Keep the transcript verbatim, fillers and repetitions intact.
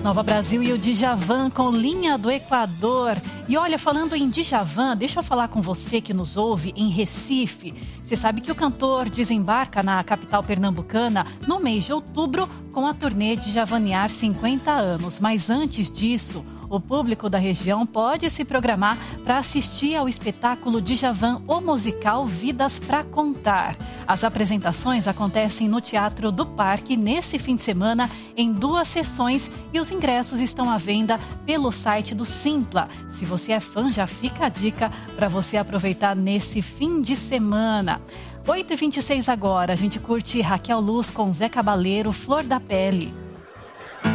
Nova Brasil e o Djavan com Linha do Equador. E olha, falando em Djavan, deixa eu falar com você que nos ouve em Recife. Você sabe que o cantor desembarca na capital pernambucana no mês de outubro com a turnê Djavanear cinquenta anos. Mas antes disso, o público da região pode se programar para assistir ao espetáculo Djavan, o musical Vidas pra Contar. As apresentações acontecem no Teatro do Parque nesse fim de semana em duas sessões e os ingressos estão à venda pelo site do Simpla. Se você é fã, já fica a dica para você aproveitar nesse fim de semana. oito e vinte e seis agora, a gente curte Raquel Luz com Zé Cabaleiro, Flor da Pele.